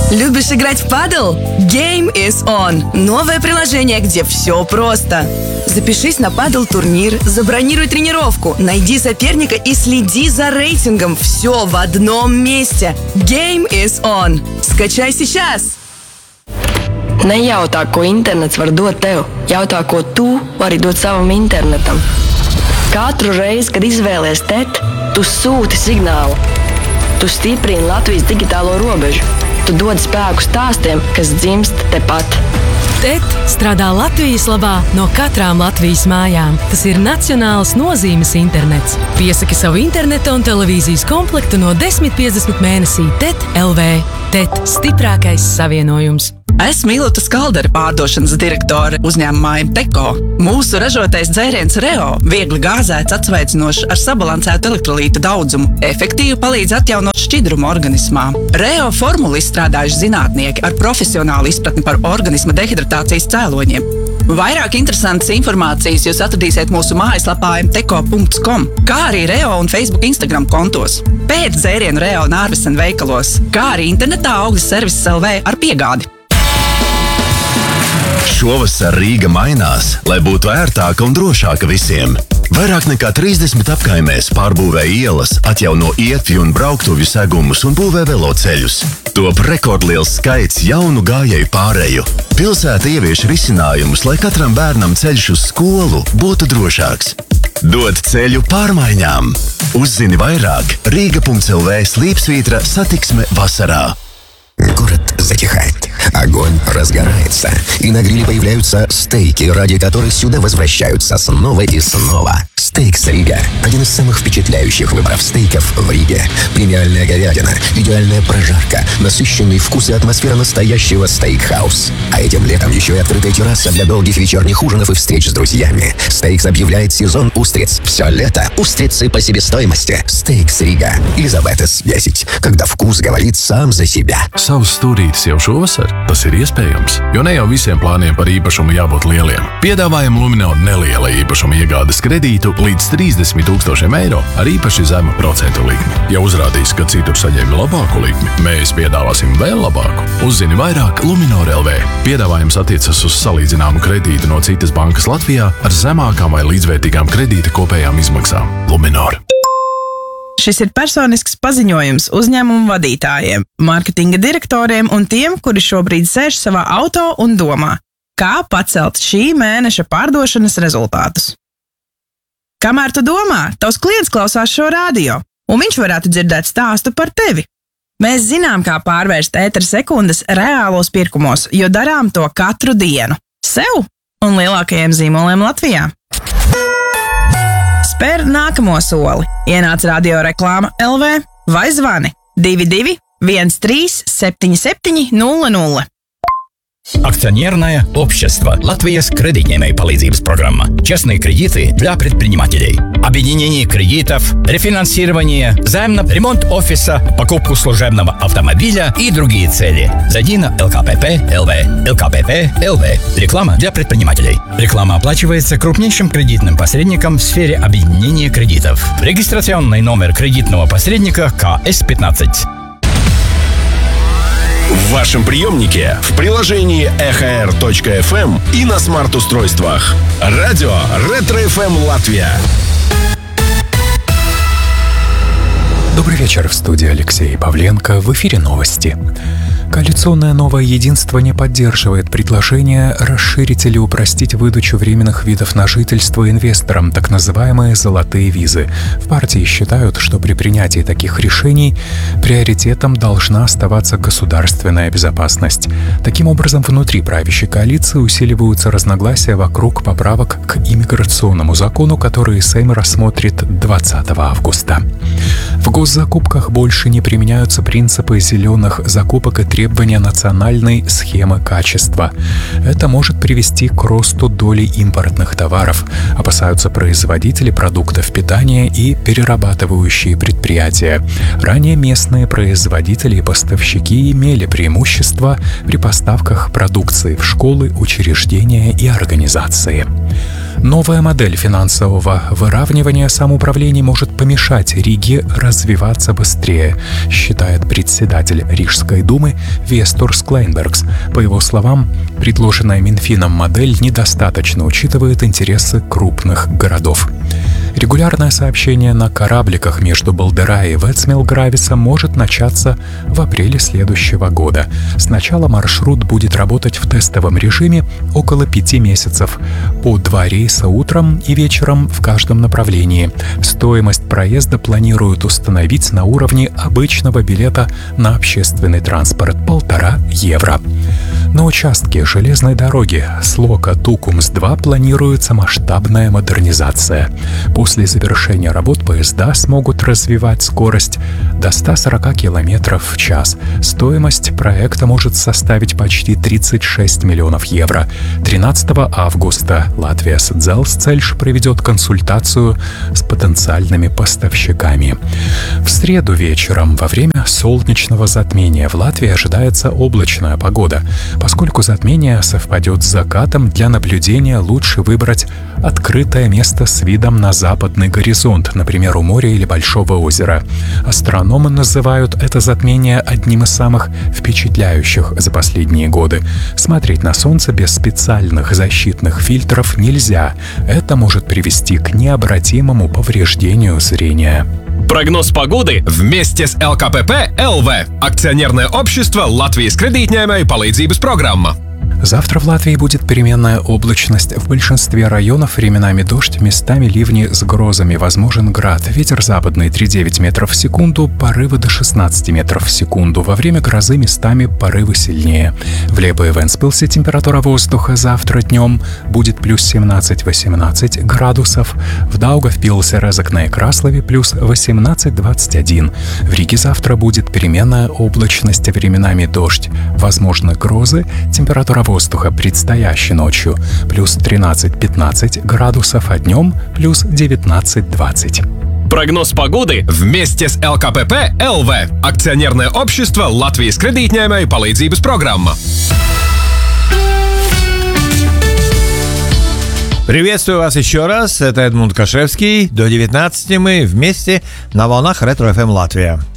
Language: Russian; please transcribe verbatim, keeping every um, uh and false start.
Любишь играть в падл? Game is on. Новое приложение, где все просто. Запишись на падл-турнир, забронируй тренировку, найди соперника и следи за рейтингом. Все в одном месте. Game is on. Скачай сейчас! Nejautā, ko internets var dot tev. Jautā, ko tu vari dot savam internetam. Katru reizi, kad izvēlies T E T, tu sūti signālu. Tu stiprini Latvijas digitālo robežu. Tu dod spēku stāstiem, kas dzimst tepat. T E T strādā Latvijas labā no katrām Latvijas mājām. Tas ir nacionāls nozīmes internets. Piesaki savu interneta un televīzijas komplektu no desmit piecdesmit mēnesī T E T L V. T E T – stiprākais savienojums. Esmu Ilota Skaldere, pārdošanas direktore uzņēmumā Imteko. Mūsu ražotais dzēriens Reo viegli gāzēts, atsveicinošs ar sabalansētu elektrolītu daudzumu, efektīvi palīdz atjaunot šķidrumu organismā. Reo formulu izstrādājuši zinātnieki ar profesionālu izpratni par organisma dehidratācijas cēloņiem. Vairāk interesantas informācijas jūs atradīsiet mūsu mājaslapā imteko punkts com, kā arī Reo un Facebook Instagram kontos. Pēc dzērienu Reo un Ārvesen veikalos, kā arī internetā Augļas Services L V ar piegādi. Šovasar Rīga mainās, lai būtu ērtāka un drošāka visiem. Vairāk nekā trīsdesmit apkaimēs pārbūvē ielas, atjauno ietvi un brauktuvju segumus un būvē veloceļus. Top rekordliels skaits jaunu gājēju pāreju. Pilsēta ievieš risinājumus, lai katram bērnam ceļš uz skolu būtu drošāks. Dod ceļu pārmaiņām. Uzzini vairāk Rīga punkts L V slīpsvītra satiksme vasarā. Город затихает, огонь разгорается, и на гриле появляются стейки, ради которых сюда возвращаются снова и снова. Стейкс Рига – один из самых впечатляющих выборов стейков в Риге. Премиальная говядина, идеальная прожарка, насыщенный вкус и атмосфера настоящего стейкхаус. А этим летом еще и открытая терраса для долгих вечерних ужинов и встреч с друзьями. Стейкс объявляет сезон устриц. Все лето устрицы по себестоимости. Стейкс Рига. Елизаветес десять. Когда вкус говорит сам за себя. Savs stūrītis jau šovasar? Tas ir iespējams, jo ne jau visiem plāniem par īpašumu jābūt lieliem. Piedāvājam Luminor neliela īpašuma iegādes kredītu līdz trīsdesmit tūkstošiem eiro ar īpaši zemu procentu likmi. Ja uzrādīs, ka citur saņēma labāku likmi, mēs piedāvāsim vēl labāku. Uzzini vairāk Luminor L V. Piedāvājums attiecas uz salīdzināmu kredītu no citas bankas Latvijā ar zemākām vai līdzvērtīgām kredīta kopējām izmaksām. Luminor. Šis ir personisks paziņojums uzņēmumu vadītājiem, mārketinga direktoriem un tiem, kuri šobrīd sēž savā auto un domā, kā pacelt šī mēneša pārdošanas rezultātus. Kamēr tu domā, tavs klients klausās šo radio, un viņš varētu dzirdēt stāstu par tevi. Mēs zinām, kā pārvērst ētera sekundes reālos pirkumos, jo darām to katru dienu. Sev un lielākajiem zīmoliem Latvijā. Spēr nākamo soli. Ienāc radio reklāma L V vai zvani divi divi viens trīs septiņi septiņi nulle nulle. Акционерное общество «Латвияс кредитной palīdzības программа». Частные кредиты для предпринимателей. Объединение кредитов, рефинансирование, займ на ремонт офиса, покупку служебного автомобиля и другие цели. Зайди на эл ка пэ пэ точка эл ви. эл ка пэ пэ точка эл ви. Реклама для предпринимателей. Реклама оплачивается крупнейшим кредитным посредником в сфере объединения кредитов. Регистрационный номер кредитного посредника ка эс пятнадцать. В вашем приемнике, в приложении эхо эр точка эф эм и на смарт-устройствах. Радио Ретро эф эм Латвия. Добрый вечер, в студии Алексей Павленко. В эфире новости. Коалиционное «Новое единство» не поддерживает предложение расширить или упростить выдачу временных видов на жительство инвесторам, так называемые «золотые визы». В партии считают, что при принятии таких решений приоритетом должна оставаться государственная безопасность. Таким образом, внутри правящей коалиции усиливаются разногласия вокруг поправок к иммиграционному закону, который Сейм рассмотрит двадцатого августа. В госзакупках больше не применяются принципы зеленых закупок и требования национальной схемы качества. Это может привести к росту доли импортных товаров, опасаются производители продуктов питания и перерабатывающие предприятия. Ранее местные производители и поставщики имели преимущество при поставках продукции в школы, учреждения и организации. Новая модель финансового выравнивания самоуправления может помешать Риге развиваться быстрее, считает председатель Рижской думы Вестурс Клайнбергс. По его словам, предложенная Минфином модель недостаточно учитывает интересы крупных городов. Регулярное сообщение на корабликах между Балдерай и Вецмилгравица может начаться в апреле следующего года. Сначала маршрут будет работать в тестовом режиме около пяти месяцев. По два рейса утром и вечером в каждом направлении. Стоимость проезда планируют установить на уровне обычного билета на общественный транспорт – полтора евро. На участке железной дороги Слока-Тукумс-два планируется масштабная модернизация. После завершения работ поезда смогут развивать скорость до ста сорока километров в час. Стоимость проекта может составить почти тридцать шесть миллионов евро. тринадцатого августа Латвия Дзелсцельш проведет консультацию с потенциальными поставщиками. В среду вечером во время солнечного затмения в Латвии ожидается облачная погода. Поскольку затмение совпадет с закатом, для наблюдения лучше выбрать открытое место с видом на западный горизонт, например, у моря или большого озера. Астрономы называют это затмение одним из самых впечатляющих за последние годы. Смотреть на Солнце без специальных защитных фильтров нельзя. Это может привести к необратимому повреждению зрения. Прогноз погоды вместе с эл ка пэ пэ эл ви. Акционерное общество Латвijas кредитņēmēju palīdzības программа. Завтра в Латвии будет переменная облачность. В большинстве районов временами дождь, местами ливни с грозами, возможен град. Ветер западный три целых девять десятых метров в секунду, порывы до шестнадцати метров в секунду. Во время грозы местами порывы сильнее. В Лебе и Вентспилсе температура воздуха завтра днем будет плюс семнадцать-восемнадцать градусов. В Даугавпилсе, Резекне и Краслове плюс восемнадцать-двадцать один. В Риге завтра будет переменная облачность, временами дождь. Возможны грозы. Температура воздуха предстоящей ночью плюс тринадцать-пятнадцать градусов, а днем плюс девятнадцать-двадцать. Прогноз погоды вместе с эл ка пэ пэ эл ви. Акционерное общество Латвijas кредитņēmēju palīdzības программа. Приветствую вас еще раз, это Эдмунд Кашевский. До девятнадцати мы вместе на волнах Ретро эф эм Латвия.